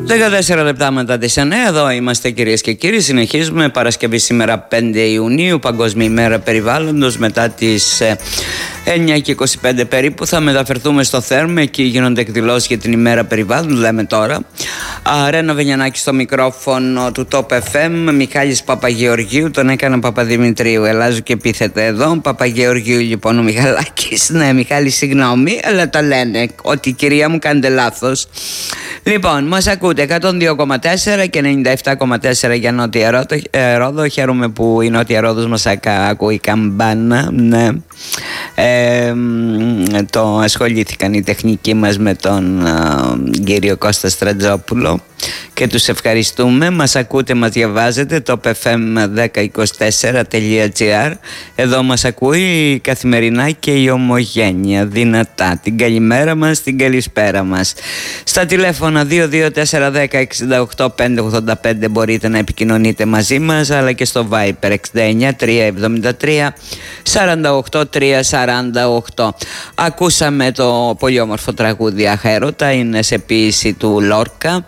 14 λεπτά μετά τις 9, εδώ είμαστε κυρίες και κύριοι. Συνεχίζουμε Παρασκευή σήμερα 5 Ιουνίου, Παγκόσμια ημέρα περιβάλλοντος. Μετά τις 9:25 περίπου θα μεταφερθούμε στο Θέρμο. Εκεί γίνονται εκδηλώσεις για την ημέρα περιβάλλοντος, λέμε τώρα. Ρένα Βενιανάκη στο μικρόφωνο του Top FM. Μιχάλης Παπαγεωργίου, τον έκανα Παπαδημητρίου. Ελλάζω και επίθεται εδώ. Παπαγεωργίου λοιπόν ο Μιχαλάκης. Ναι, Μιχάλη, συγγνώμη, αλλά τα λένε ότι κυρία μου κάνετε λάθος. Λοιπόν, μας ακούτε 102,4 και 97,4 για Νότια Ρόδο. Χαίρομαι που η Νότια Ρόδος μας ακούει καμπάνα. Ναι. Το ασχολήθηκαν οι τεχνικοί μας με τον κύριο Κώστα Στρατζόπουλο και τους ευχαριστούμε. Μας ακούτε, μας διαβάζετε το pfm1024.gr. Εδώ μας ακούει καθημερινά και η Ομογένεια δυνατά. Την καλημέρα μας, την καλησπέρα μας. Στα τηλέφωνα 22410685585 μπορείτε να επικοινωνείτε μαζί μας, αλλά και στο Viper 69373 48348. Ακούσαμε το πολύ όμορφο τραγούδι Αχέρωτα, είναι σε ποίηση του Λόρκα,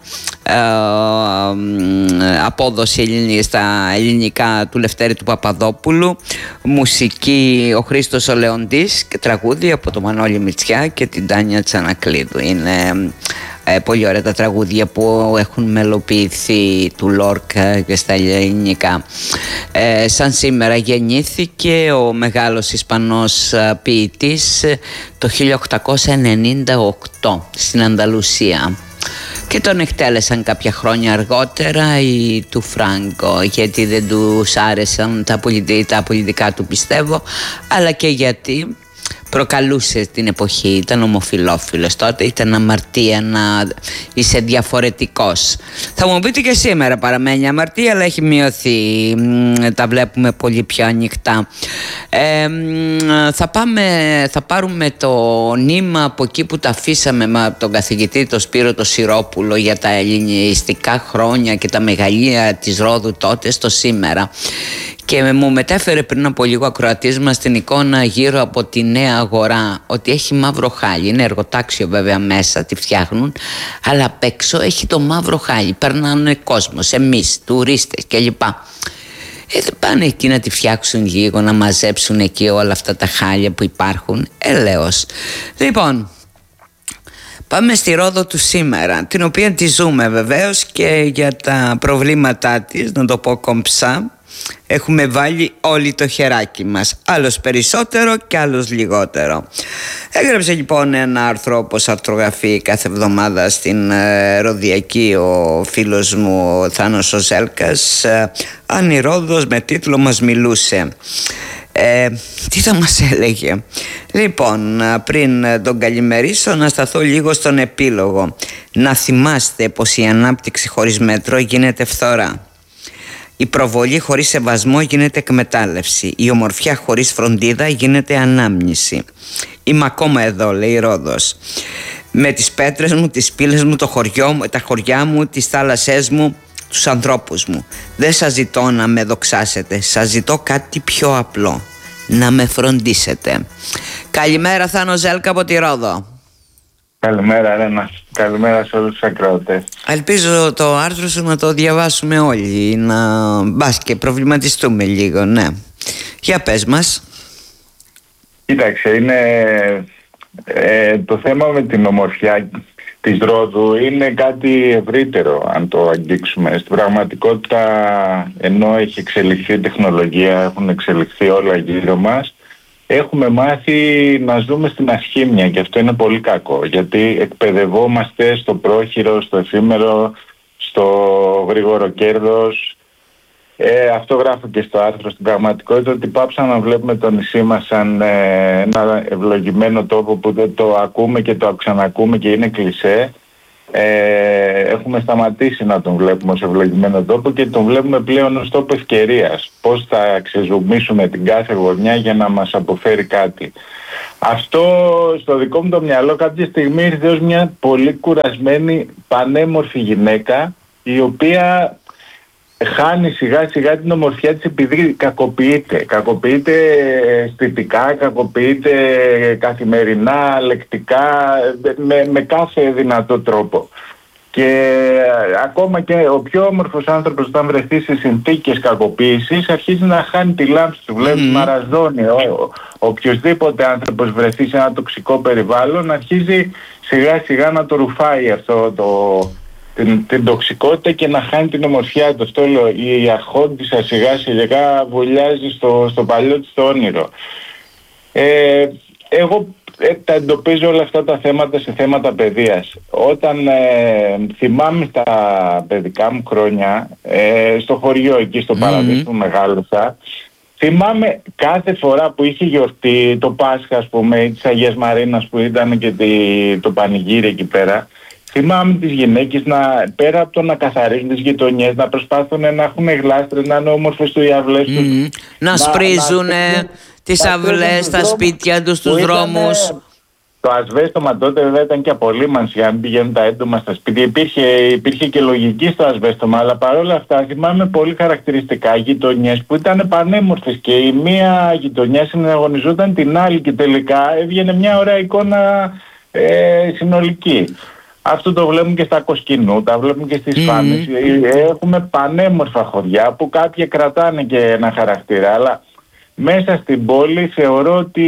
απόδοση στα ελληνικά του Λευτέρη του Παπαδόπουλου, μουσική ο Χρήστος ο Λεοντής και τραγούδι από το Μανώλη Μητσιά και την Τάνια Τσανακλείδου. Είναι πολύ ωραία τα τραγούδια που έχουν μελοποιηθεί του Λόρκα και στα ελληνικά. Σαν σήμερα γεννήθηκε ο μεγάλος Ισπανός ποιητής το 1898 στην Ανταλουσία και τον εκτέλεσαν κάποια χρόνια αργότερα οι του Φράγκο, γιατί δεν τους άρεσαν τα πολιτικά του, πιστεύω, αλλά και γιατί προκαλούσε την εποχή, ήταν ομοφυλόφιλος τότε, ήταν αμαρτία να είσαι διαφορετικός. Θα μου πείτε και σήμερα παραμένει αμαρτία, αλλά έχει μειωθεί, τα βλέπουμε πολύ πιο ανοιχτά. Θα πάρουμε το νήμα από εκεί που τα αφήσαμε με τον καθηγητή τον Σπύρο το Σιρόπουλο για τα ελληνιστικά χρόνια και τα μεγαλεία της Ρόδου τότε στο σήμερα. Και μου μετέφερε πριν από λίγο ακροατής μας την εικόνα γύρω από τη Νέα Αγορά, ότι έχει μαύρο χάλι. Είναι εργοτάξιο βέβαια μέσα, τη φτιάχνουν, αλλά απ' έξω έχει το μαύρο χάλι. Περνάνε κόσμος, εμείς, τουρίστες κλπ. Δεν πάνε εκεί να τη φτιάξουν λίγο, να μαζέψουν εκεί όλα αυτά τα χάλια που υπάρχουν. Έλεος. Λοιπόν, πάμε στη Ρόδο του σήμερα, την οποία τη ζούμε βεβαίως και για τα προβλήματά της, να το πω κομψά, έχουμε βάλει όλοι το χεράκι μας, άλλος περισσότερο και άλλος λιγότερο. Έγραψε λοιπόν ένα άρθρο, όπως αρθρογραφεί κάθε εβδομάδα στην Ροδιακή ο φίλος μου ο Θάνος ο Ζέλκας, αν η Ρόδος, με τίτλο μας μιλούσε. Τι θα μας έλεγε? Λοιπόν, πριν τον καλημερίσω, να σταθώ λίγο στον επίλογο. Να θυμάστε πως η ανάπτυξη χωρίς μέτρο γίνεται φθορά. Η προβολή χωρίς σεβασμό γίνεται εκμετάλλευση. Η ομορφιά χωρίς φροντίδα γίνεται ανάμνηση. Είμαι ακόμα εδώ, λέει η Ρόδος. Με τις πέτρες μου, τις πύλες μου, τα χωριά μου, τις θάλασσές μου, τους ανθρώπους μου. Δεν σας ζητώ να με δοξάσετε. Σας ζητώ κάτι πιο απλό. Να με φροντίσετε. Καλημέρα Θάνο Ζέλκα από τη Ρόδο. Καλημέρα Ρένα, καλημέρα σε όλους τους ακροατές. Ελπίζω το άρθρο σου να το διαβάσουμε όλοι, να μπας και προβληματιστούμε λίγο, ναι. Για πες μας. Κοίταξε, είναι το θέμα με την ομορφιά της Ρόδου είναι κάτι ευρύτερο, αν το αγγίξουμε. Στην πραγματικότητα, ενώ έχει εξελιχθεί η τεχνολογία, έχουν εξελιχθεί όλα γύρω μας, έχουμε μάθει να ζούμε στην ασχήμια και αυτό είναι πολύ κακό, γιατί εκπαιδευόμαστε στο πρόχειρο, στο εφήμερο, στο γρήγορο κέρδος. Αυτό γράφω και στο άρθρο. Στην πραγματικότητα ότι πάψαμε να βλέπουμε το νησί μας σαν ένα ευλογημένο τόπο που δεν το ακούμε και το ξανακούμε και είναι κλισέ. Έχουμε σταματήσει να τον βλέπουμε ως ευλογημένο τόπο και τον βλέπουμε πλέον ως τόπο ευκαιρίας. Πώς θα ξεζουμίσουμε την κάθε γωνιά για να μας αποφέρει κάτι. Αυτό στο δικό μου το μυαλό κάποια στιγμή ήρθε ως μια πολύ κουρασμένη πανέμορφη γυναίκα, η οποία χάνει σιγά σιγά την ομορφιά της επειδή κακοποιείται αισθητικά, κακοποιείται καθημερινά, λεκτικά, με κάθε δυνατό τρόπο. Και ακόμα και ο πιο όμορφος άνθρωπος, όταν βρεθεί σε συνθήκες κακοποίησης, αρχίζει να χάνει τη λάμψη του. Βλέπει μαραζώνει. Οποιοσδήποτε άνθρωπος βρεθεί σε ένα τοξικό περιβάλλον, αρχίζει σιγά σιγά να το ρουφάει αυτό την τοξικότητα και να χάνει την ομορφιά του. Αυτό λέω, η αρχόντισσα σιγά σιγά βουλιάζει στο παλιό της το όνειρο. Εγώ τα εντοπίζω όλα αυτά τα θέματα σε θέματα παιδείας. Όταν θυμάμαι στα παιδικά μου χρόνια, στο χωριό εκεί στο Παραδείσου που μεγάλωσα, θυμάμαι κάθε φορά που είχε γιορτή, το Πάσχα ας πούμε, ή της Αγίας Μαρίνας που ήταν και το πανηγύρι εκεί πέρα, θυμάμαι τις γυναίκες πέρα από το να καθαρίζουν τις γειτονιές, να προσπάθουν να έχουν γλάστρες, να είναι όμορφες οι αυλές τους. Να σπρίζουν τις αυλές στα σπίτια τους, στους δρόμους. Το ασβέστομα τότε βέβαια ήταν και απολύμανση, αν πηγαίνουν τα έντομα στα σπίτια. Υπήρχε και λογική στο ασβέστομα, αλλά παρόλα αυτά θυμάμαι πολύ χαρακτηριστικά γειτονιές που ήταν πανέμορφες και η μία γειτονιά συναγωνιζόταν την άλλη και τελικά έβγαινε μια ωραία εικόνα συνολική. Αυτό το βλέπουμε και στα Κοσκινού, τα βλέπουμε και στις Φάνες. Έχουμε πανέμορφα χωριά που κάποια κρατάνε και ένα χαρακτήρα, αλλά μέσα στην πόλη θεωρώ ότι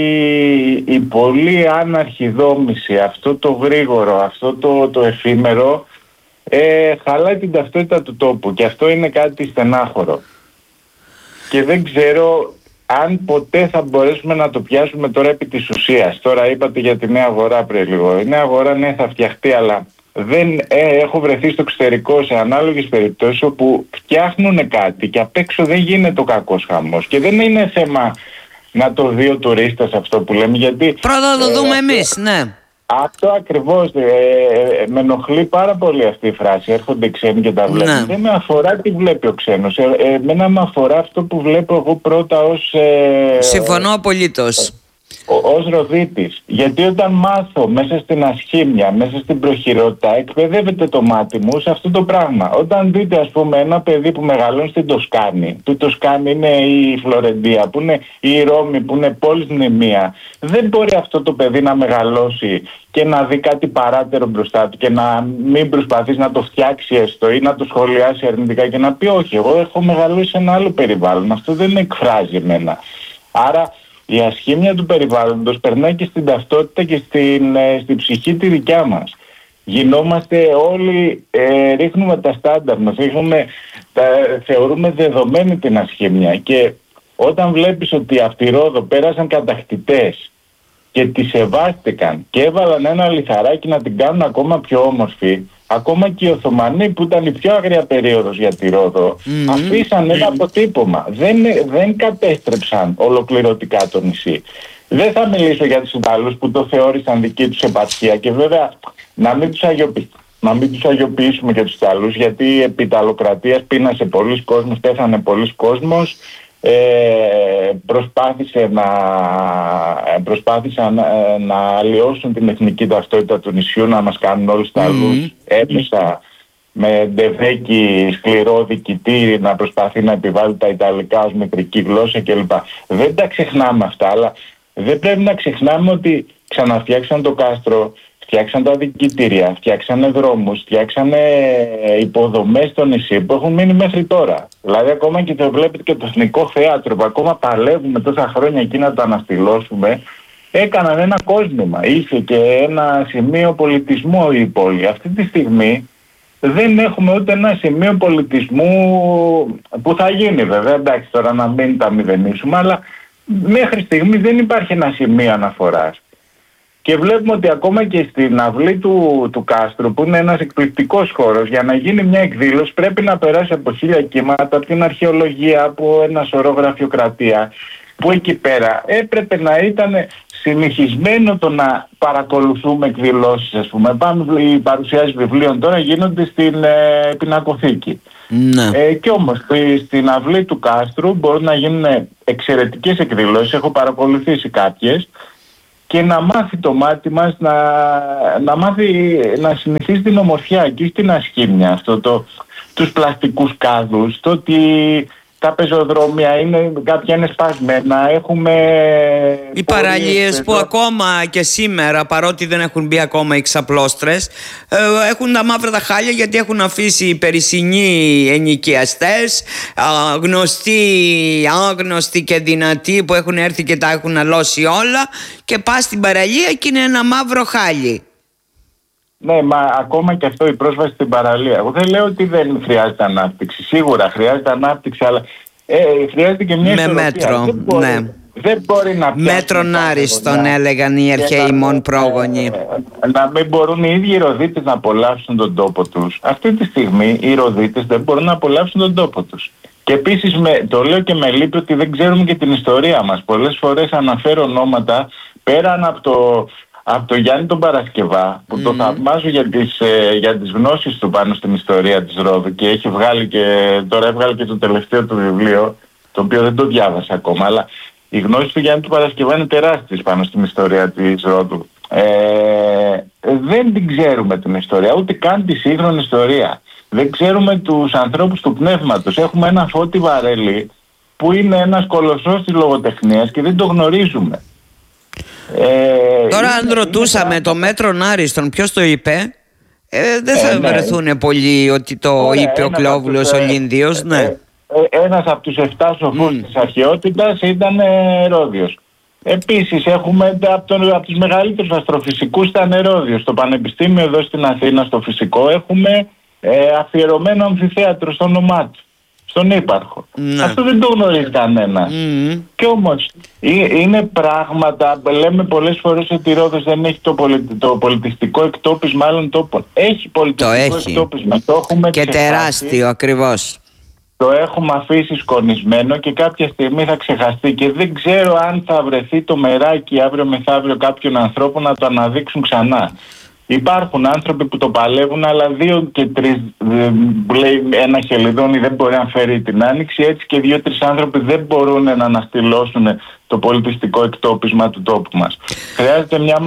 η πολύ άναρχη δόμηση, αυτό το γρήγορο, αυτό το εφήμερο, χαλάει την ταυτότητα του τόπου και αυτό είναι κάτι στενάχωρο. Και δεν ξέρω αν ποτέ θα μπορέσουμε να το πιάσουμε τώρα επί της ουσίας. Τώρα είπατε για τη Νέα Αγορά πριν λίγο. Η Νέα Αγορά ναι θα φτιαχτεί, αλλά έχω βρεθεί στο εξωτερικό σε ανάλογες περιπτώσεις όπου φτιάχνουν κάτι και απ' έξω δεν γίνεται ο κακός χαμός. Και δεν είναι θέμα να το δει ο τουρίστας αυτό που λέμε, γιατί... Πρώτα το δούμε εμείς, ναι. Αυτό ακριβώς, με ενοχλεί πάρα πολύ αυτή η φράση. Έρχονται οι ξένοι και τα βλέπουν. Ναι. Δεν με αφορά τι βλέπει ο ξένος. Εμένα με αφορά αυτό που βλέπω εγώ πρώτα ως... Συμφωνώ απολύτως. Ως Ροδίτης. Γιατί όταν μάθω μέσα στην ασχήμια, μέσα στην προχειρότητα, εκπαιδεύεται το μάτι μου σε αυτό το πράγμα. Όταν δείτε ας πούμε ένα παιδί που μεγαλώνει στην Τοσκάνη, το Τοσκάνη είναι η Φλωρεντία, που είναι η Ρώμη, που είναι πόλης μνημεία, δεν μπορεί αυτό το παιδί να μεγαλώσει και να δει κάτι παράτερο μπροστά του και να μην προσπαθήσει να το φτιάξει έστω ή να το σχολιάσει αρνητικά και να πει όχι, εγώ έχω μεγαλώσει σε ένα άλλο περιβάλλον, αυτό δεν εκφράζει εμένα. Άρα η ασχήμια του περιβάλλοντος περνάει και στην ταυτότητα και στην ψυχή τη δικιά μας. Γινόμαστε όλοι, ρίχνουμε τα στάνταρ μας, θεωρούμε δεδομένη την ασχήμια και όταν βλέπεις ότι αυτοί οι Ρόδο πέρασαν κατακτητές και τη σεβάστηκαν και έβαλαν ένα λιθαράκι να την κάνουν ακόμα πιο όμορφη, ακόμα και οι Οθωμανοί που ήταν η πιο άγρια περίοδος για τη Ρόδο, αφήσαν ένα αποτύπωμα. Δεν κατέστρεψαν ολοκληρωτικά το νησί. Δεν θα μιλήσω για τους Ιταλούς που το θεώρησαν δική τους επαρχία και βέβαια να μην τους αγιοποιήσουμε και τους Ιταλούς, γιατί επί Ιταλοκρατίας πείνασε πολλοί κόσμος, πέθανε πολλοί κόσμος. Προσπάθησαν να αλλοιώσουν την εθνική ταυτότητα του νησιού, να μας κάνουν όλους τα άλλους έμεσα με ντεβέκι σκληρό διοικητή να προσπαθεί να επιβάλλει τα Ιταλικά ως μητρική γλώσσα κλπ. Δεν τα ξεχνάμε αυτά, αλλά δεν πρέπει να ξεχνάμε ότι ξαναφτιάξαν το κάστρο, φτιάξαν τα διοικητήρια, φτιάξανε δρόμους, φτιάξανε υποδομές στο νησί που έχουν μείνει μέχρι τώρα. Δηλαδή ακόμα και το βλέπετε και το Εθνικό Θέατρο που ακόμα παλεύουμε τόσα χρόνια εκεί να το αναστηλώσουμε, έκαναν ένα κόσμημα. Είχε και ένα σημείο πολιτισμού η πόλη. Αυτή τη στιγμή δεν έχουμε ούτε ένα σημείο πολιτισμού που θα γίνει βέβαια. Εντάξει τώρα να μην τα μηδενίσουμε, αλλά μέχρι στιγμή δεν υπάρχει ένα σημείο αναφοράς. Και βλέπουμε ότι ακόμα και στην αυλή του κάστρου, που είναι ένας εκπληκτικός χώρος, για να γίνει μια εκδήλωση πρέπει να περάσει από 1000 κύματα, από την αρχαιολογία, από ένα σωρό γραφειοκρατία, που εκεί πέρα έπρεπε να ήταν συνηθισμένο το να παρακολουθούμε εκδηλώσεις, ας πούμε. Πάμε, οι παρουσιάσεις βιβλίων τώρα γίνονται στην πινακοθήκη. Ναι. Και όμως στην αυλή του κάστρου μπορούν να γίνουν εξαιρετικές εκδηλώσεις, έχω παρακολουθήσει κάποιες, και να μάθει το μάτι μας να συνηθίσει την ομορφιά και στην ασχήμια, τους πλαστικούς κάδους, το ότι τα πεζοδρόμια κάποια είναι σπασμένα, έχουμε οι παραλίες που ακόμα και σήμερα, παρότι δεν έχουν μπει ακόμα οι ξαπλώστρες, έχουν τα μαύρα τα χάλια, γιατί έχουν αφήσει περισσυνοί ενοικιαστές, γνωστοί, άγνωστοι και δυνατοί, που έχουν έρθει και τα έχουν αλώσει όλα, και πας στην παραλία και είναι ένα μαύρο χάλι. Ναι, μα ακόμα και αυτό, η πρόσβαση στην παραλία. Εγώ δεν λέω ότι δεν χρειάζεται ανάπτυξη. Σίγουρα χρειάζεται ανάπτυξη, αλλά χρειάζεται και μια ισορροπία. Μέτρο, δεν μπορεί να πιάσει. Μέτρον άριστον, έλεγαν οι αρχαίοι μόν πρόγονοι. Να μην μπορούν οι ίδιοι οι Ροδίτες να απολαύσουν τον τόπο τους. Αυτή τη στιγμή οι Ροδίτες δεν μπορούν να απολαύσουν τον τόπο τους. Και επίσης το λέω και με λύπη ότι δεν ξέρουμε και την ιστορία μας. Πολλές φορές αναφέρω ονόματα πέραν από το Γιάννη τον Παρασκευά, που το θαυμάζω για τις γνώσεις του πάνω στην ιστορία της Ρόδου, και έχει τώρα έβγαλε και το τελευταίο του βιβλίο, το οποίο δεν το διάβασα ακόμα, αλλά η γνώση του Γιάννη του Παρασκευά είναι τεράστιες πάνω στην ιστορία της Ρόδου. Δεν την ξέρουμε την ιστορία, ούτε καν τη σύγχρονη ιστορία. Δεν ξέρουμε τους ανθρώπους του πνεύματος. Έχουμε ένα Φώτη Βαρέλη που είναι ένας κολοσσός της λογοτεχνίας και δεν το γνωρίζουμε. Τώρα αν ρωτούσαμε το Μέτρον άριστον ποιος το είπε, δεν θα βρεθούν πολλοί ότι το είπε ο Κλώβουλος ο Λίνδιος. Ένας από τους 7 σοφούς της αρχαιότητας ήταν Ρόδιος. Επίσης έχουμε από τους μεγαλύτερους αστροφυσικούς ήταν Ρόδιος. Στο Πανεπιστήμιο εδώ στην Αθήνα, στο φυσικό, έχουμε αφιερωμένο αμφιθέατρο στο όνομά του, στον ύπαρχο. Αυτό δεν το γνωρίζει κανένα. Και όμως είναι πράγματα, λέμε πολλές φορές ότι η Ρόδος δεν έχει το πολιτιστικό εκτόπισμα άλλων τόπων. Έχει πολιτιστικό εκτόπισμα. Το έχουμε και ξεχάσει, τεράστιο ακριβώς. Το έχουμε αφήσει σκονισμένο και κάποια στιγμή θα ξεχαστεί, και δεν ξέρω αν θα βρεθεί το μεράκι αύριο μεθαύριο κάποιων ανθρώπων να το αναδείξουν ξανά. Υπάρχουν άνθρωποι που το παλεύουν, αλλά 2 και 3 που λέει ένα χελιδόνι δεν μπορεί να φέρει την άνοιξη, έτσι και 2-3 άνθρωποι δεν μπορούν να αναστηλώσουν το πολιτιστικό εκτόπισμα του τόπου μας. Χρειάζεται μια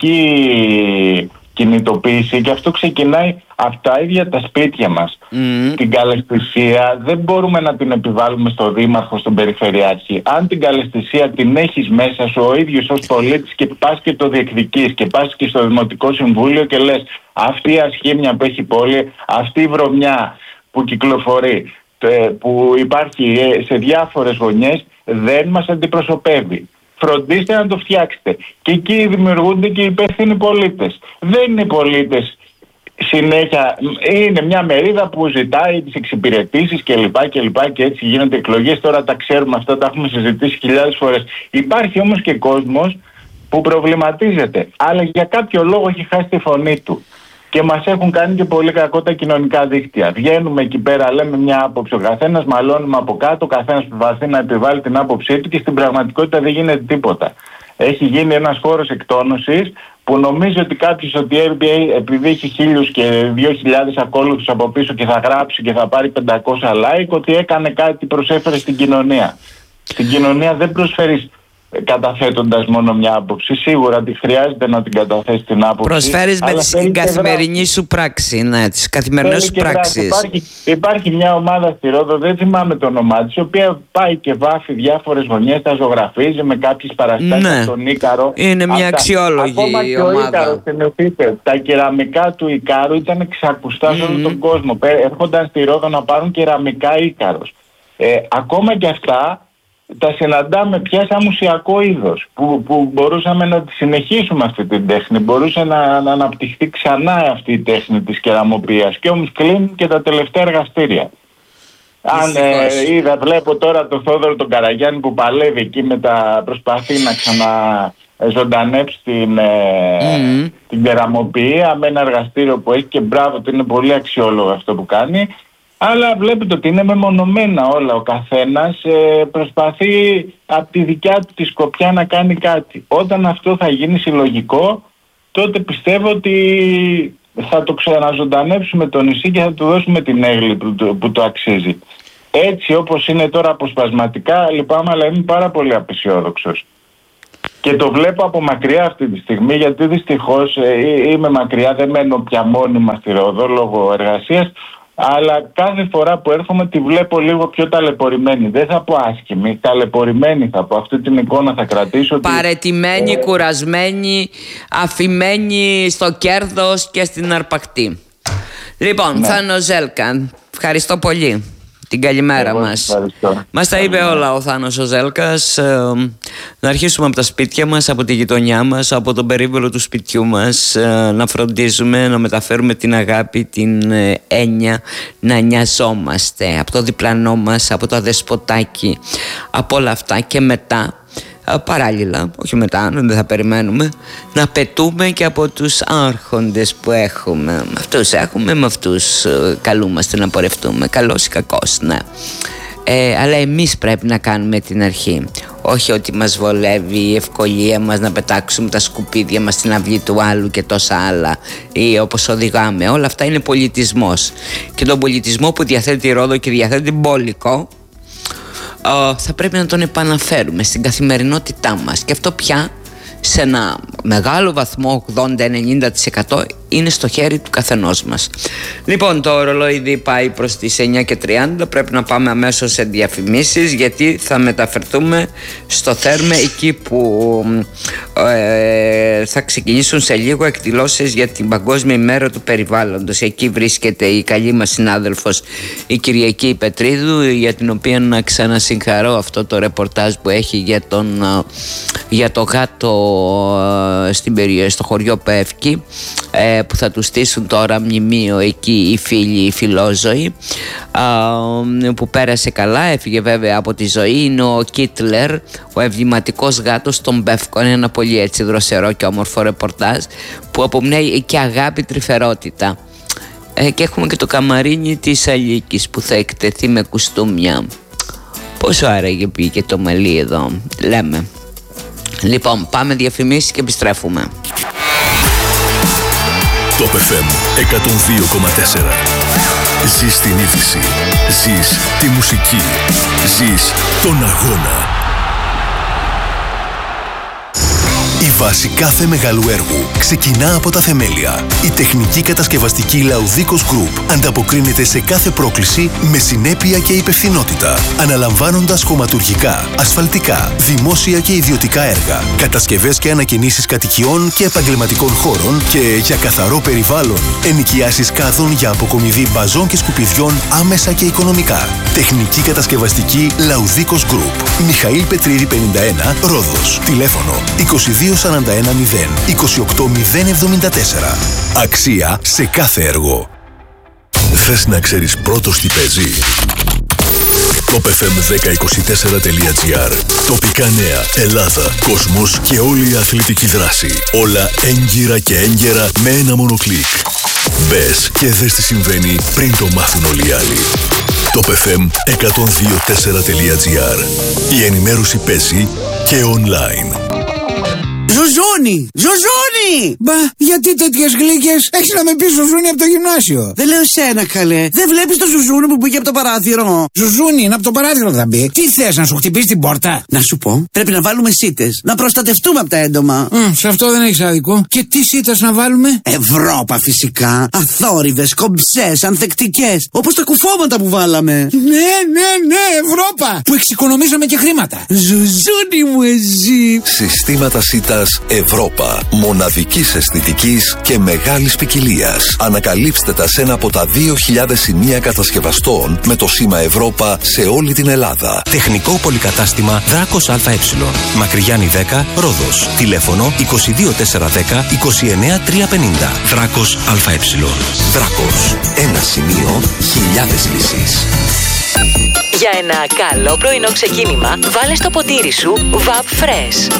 μαζική κινητοποίηση, και αυτό ξεκινάει από τα ίδια τα σπίτια μας. Την καλαισθησία δεν μπορούμε να την επιβάλλουμε στο δήμαρχο, στον περιφερειάρχη. Αν την καλαισθησία την έχεις μέσα σου ο ίδιος ως πολίτης και πας και το διεκδικείς και πας και στο Δημοτικό Συμβούλιο και λες αυτή η ασχήμια που έχει η πόλη, αυτή η βρωμιά που κυκλοφορεί, που υπάρχει σε διάφορες γωνιές, δεν μας αντιπροσωπεύει. Φροντίστε να το φτιάξετε. Και εκεί δημιουργούνται και οι υπεύθυνοι πολίτες. Δεν είναι οι πολίτες συνέχεια, είναι μια μερίδα που ζητάει τις εξυπηρετήσεις κλπ. Και έτσι γίνονται εκλογές. Τώρα τα ξέρουμε αυτά, τα έχουμε συζητήσει χιλιάδες φορές. Υπάρχει όμως και κόσμος που προβληματίζεται, αλλά για κάποιο λόγο έχει χάσει τη φωνή του. Και μας έχουν κάνει και πολύ κακό τα κοινωνικά δίκτυα. Βγαίνουμε εκεί πέρα, λέμε μια άποψη, ο καθένας μαλώνουμε από κάτω, ο καθένας προσπαθεί να επιβάλλει την άποψή του και στην πραγματικότητα δεν γίνεται τίποτα. Έχει γίνει ένας χώρος εκτόνωσης που νομίζει ότι κάποιος ότι επειδή έχει 1.000 και 2.000 ακόλουθους από πίσω και θα γράψει και θα πάρει 500 like, ότι έκανε κάτι, προσέφερε στην κοινωνία. Στην κοινωνία δεν προσφέρεις καταθέτοντας μόνο μια άποψη. Σίγουρα ότι χρειάζεται να την καταθέσει την άποψη. Προσφέρεις με την καθημερινή σου πράξη, τις καθημερινές σου πράξεις. Υπάρχει μια ομάδα στη Ρόδο, δεν θυμάμαι το όνομά της, η οποία πάει και βάφει διάφορες γωνιές, τα ζωγραφίζει με κάποιες παραστάσεις στον Ίκαρο. Είναι μια αξιόλογη ακόμα και ομάδα. Ο Ίκαρος, θυμηθείτε, τα κεραμικά του Ικάρου ήταν ξακουστά σε όλο τον κόσμο. Έρχονταν στη Ρόδο να πάρουν κεραμικά Ίκαρος. Ακόμα και αυτά τα συναντάμε πια σαν μουσιακό είδος, που μπορούσαμε να τη συνεχίσουμε αυτή την τέχνη, μπορούσε να αναπτυχθεί ξανά αυτή η τέχνη της κεραμοποιίας, και όμως κλείνουν και τα τελευταία εργαστήρια. Αν βλέπω τώρα τον Θόδωρο τον Καραγιάννη που παλεύει εκεί προσπαθεί να ξαναζωντανέψει την κεραμοποιία με ένα εργαστήριο που έχει, και μπράβο, ότι είναι πολύ αξιόλογο αυτό που κάνει. Αλλά βλέπετε ότι είναι μεμονωμένα όλα. Ο καθένας προσπαθεί από τη δικιά του τη σκοπιά να κάνει κάτι. Όταν αυτό θα γίνει συλλογικό, τότε πιστεύω ότι θα το ξαναζωντανέψουμε το νησί και θα του δώσουμε την έγκλη που το αξίζει. Έτσι όπως είναι τώρα αποσπασματικά, λυπάμαι, αλλά είμαι πάρα πολύ απαισιόδοξος. Και το βλέπω από μακριά αυτή τη στιγμή, γιατί δυστυχώς είμαι μακριά, δεν μένω πια μόνιμα στη Ρόδο λόγω εργασίας. αλλά κάθε φορά που έρχομαι τη βλέπω λίγο πιο ταλαιπωρημένη. Δεν θα πω άσχημη, ταλαιπωρημένη θα πω. Αυτή την εικόνα θα κρατήσω. Παραιτημένη, κουρασμένη, αφημένη στο κέρδος και στην αρπακτή. Λοιπόν, ναι. Θάνος Ζέλκα, ευχαριστώ πολύ. Την καλημέρα μας. Μας τα είπε όλα ο Θάνος ο Ζέλκας. Να αρχίσουμε από τα σπίτια μας, από τη γειτονιά μας, από τον περίβολο του σπιτιού μας, να φροντίζουμε, να μεταφέρουμε την αγάπη, την έννοια, να νοιαζόμαστε από το διπλανό μας, από το δεσποτάκι, από όλα αυτά και μετά. Παράλληλα, όχι μετά, δεν θα περιμένουμε, να πετούμε και από τους άρχοντες που έχουμε. Με αυτούς έχουμε, με αυτούς καλούμαστε να πορευτούμε, καλός ή κακός, ναι. Αλλά εμείς πρέπει να κάνουμε την αρχή. Όχι ότι μας βολεύει η ευκολία μας να πετάξουμε τα σκουπίδια μας στην αυλή του άλλου και τόσα άλλα, ή όπως οδηγάμε. Όλα αυτά είναι πολιτισμός. Και τον πολιτισμό που διαθέτει η Ρόδο και διαθέτει την Πόλικο, θα πρέπει να τον επαναφέρουμε στην καθημερινότητά μας. Και αυτό πια σε ένα μεγάλο βαθμό, 80-90%, είναι στο χέρι του καθενός μας. Λοιπόν, το ωρολόιδι πάει προς τις 9:30. Πρέπει να πάμε αμέσως σε διαφημίσεις, γιατί θα μεταφερθούμε στο Θέρμε, εκεί που θα ξεκινήσουν σε λίγο εκδηλώσεις για την Παγκόσμια ημέρα του περιβάλλοντος. Εκεί βρίσκεται η καλή μας συνάδελφος η Κυριακή Πετρίδου, για την οποία να ξανασυγχαρώ αυτό το ρεπορτάζ που έχει για το γάτο στο χωριό Πεύκη, που θα του στήσουν τώρα μνημείο εκεί οι φίλοι, οι φιλόζωοι, που πέρασε καλά, έφυγε βέβαια από τη ζωή. Είναι ο Κίτλερ, ο ευγηματικός γάτος των Πεύκων. Είναι ένα πολύ έτσι δροσερό και όμορφο ρεπορτάζ που απομνέει και αγάπη, τρυφερότητα. Και έχουμε και το καμαρίνι της Αλίκης που θα εκτεθεί με κουστούμια. Πόσο άραγε πήγε το μαλλί εδώ, λέμε. Λοιπόν, πάμε διαφημίσεις και επιστρέφουμε. Top FM 102,4. Ζεις την είδηση, ζεις τη μουσική, ζεις τον αγώνα. Η βάση κάθε μεγάλου έργου ξεκινά από τα θεμέλια. Η τεχνική κατασκευαστική Laudikos Group ανταποκρίνεται σε κάθε πρόκληση με συνέπεια και υπευθυνότητα, αναλαμβάνοντας χωματουργικά, ασφαλτικά, δημόσια και ιδιωτικά έργα, κατασκευές και ανακαινήσεις κατοικιών και επαγγελματικών χώρων και για καθαρό περιβάλλον, ενοικιάσεις κάδων για αποκομιδή μπαζών και σκουπιδιών άμεσα και οικονομικά. Τεχνική κατασκευαστική Laudikos Group. Μιχαήλ Πετρίδη 51, Ρόδος. Τηλέφωνο 2241 0 28074. Αξία σε κάθε έργο. Θες να ξέρεις πρώτος τι παίζει? topfm1024.gr. Τοπικά νέα, Ελλάδα, κόσμος και όλη η αθλητική δράση. Όλα έγκυρα και έγκαιρα με ένα μόνο κλικ. Μπες και δες τι συμβαίνει πριν το μάθουν όλοι οι άλλοι. topfm1024.gr. Η ενημέρωση παίζει και online. Ζουζούνι! Ζουζούνι! Μπα, γιατί τέτοιες γλύκες? Έχεις να με πεις Ζουζούνι από το γυμνάσιο. Δεν λέω σένα, καλέ. Δεν βλέπεις το Ζουζούνι που μπήκε από το παράθυρο? Ζουζούνι, είναι από το παράθυρο θα μπει. Τι θες, να σου χτυπήσει την πόρτα? Να σου πω, πρέπει να βάλουμε σίτες. Να προστατευτούμε από τα έντομα. Σε αυτό δεν έχεις άδικο. Και τι σίτες να βάλουμε? Ευρώπα φυσικά. Αθόρυβες, κομψές, ανθεκτικές. Όπως τα κουφώματα που βάλαμε. Ναι, Ευρώπα! Που εξοικονομήσαμε και χρήματα. Ζουζούνι μου εσύ. Συστήματα σίτας Ευρώπα. Μοναδικής αισθητικής και μεγάλης ποικιλίας. Ανακαλύψτε τα σε ένα από τα 2.000 σημεία κατασκευαστών με το σήμα Ευρώπα σε όλη την Ελλάδα. Τεχνικό πολυκατάστημα Δράκος ΑΕ. Μακρυγιάννη 10, Ρόδος. Τηλέφωνο 22410 29350. Δράκος ΑΕ. Δράκος. Ένα σημείο, χιλιάδες λύσεις. Για ένα καλό πρωινό ξεκίνημα, βάλε στο ποτήρι σου VAP Fresh.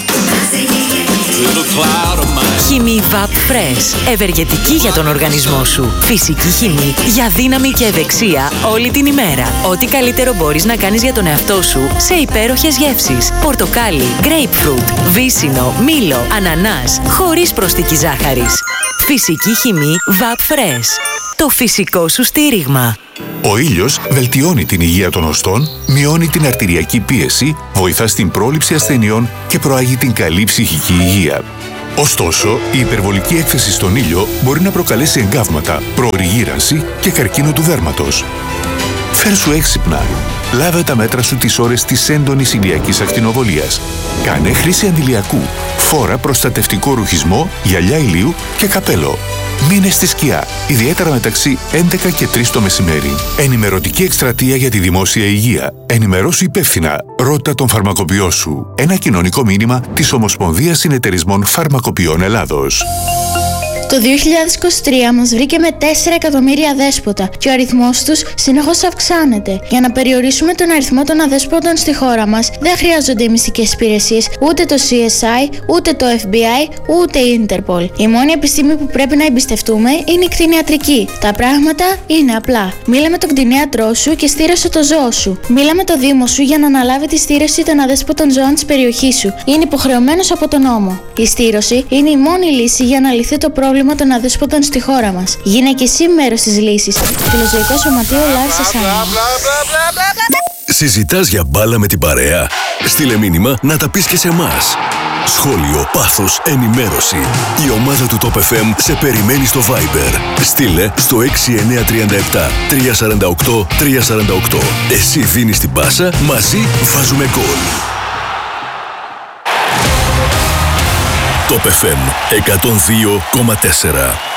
Χυμή VAP Fresh. Ευεργετική για τον οργανισμό σου. Φυσική χυμή για δύναμη και ευεξία όλη την ημέρα. Ό,τι καλύτερο μπορείς να κάνεις για τον εαυτό σου σε υπέροχες γεύσεις. Πορτοκάλι, grapefruit, βύσσινο, μήλο, ανανάς, χωρίς προσθήκη ζάχαρης. Φυσική χυμή VAP Fresh. Το φυσικό σου στήριγμα. Ο ήλιος βελτιώνει την υγεία των οστών, μειώνει την αρτηριακή πίεση, βοηθά στην πρόληψη ασθενειών και προάγει την καλή ψυχική υγεία. Ωστόσο, η υπερβολική έκθεση στον ήλιο μπορεί να προκαλέσει εγκάβματα, προωρή γύρανση και καρκίνο του δέρματος. Φέρσου έξυπνα. Λάβε τα μέτρα σου τις ώρες της έντονης ηλιακής ακτινοβολίας. Κάνε χρήση αντιλιακού. Φόρα προστατευτικό ρουχισμό, γυαλιά ηλίου και καπέλο. Μείνε στη σκιά, ιδιαίτερα μεταξύ 11 και 3 το μεσημέρι. Ενημερωτική εκστρατεία για τη δημόσια υγεία. Ενημερώσου υπεύθυνα. Ρώτα τον φαρμακοποιό σου. Ένα κοινωνικό μήνυμα της Ομοσπονδίας Συνεταιρισμών Φαρμακοποιών Ελλάδος. Το 2023 μας βρήκε με 4 εκατομμύρια αδέσποτα και ο αριθμός τους συνεχώς αυξάνεται. Για να περιορίσουμε τον αριθμό των αδέσποτων στη χώρα μας, δεν χρειάζονται οι μυστικές υπηρεσίες, ούτε το CSI, ούτε το FBI, ούτε η Interpol. Η μόνη επιστήμη που πρέπει να εμπιστευτούμε είναι η κτηνιατρική. Τα πράγματα είναι απλά. Μίλα με τον κτηνίατρό σου και στήρωσε το ζώο σου. Μίλα με το Δήμο σου για να αναλάβει τη στήρωση των αδέσποτων ζώων της περιοχής σου. Είναι υποχρεωμένος από τον νόμο. Η στήρωση είναι η μόνη λύση για να λυθεί το πρόβλημα των αδέσποτων στη χώρα μας. Γίνε και εσύ μέρος της λύσης. Φιλοζωικό Σωματείο Λάρισα Σάμι. Συζητάς για μπάλα με την παρέα? Στείλε μήνυμα να τα πεις και σε εμάς. Σχόλιο, πάθος, ενημέρωση. Η ομάδα του Top FM σε περιμένει στο Viber. Στείλε στο 6937 348 348. Εσύ δίνεις την πάσα, μαζί βάζουμε γκολ. Top FM 102,4.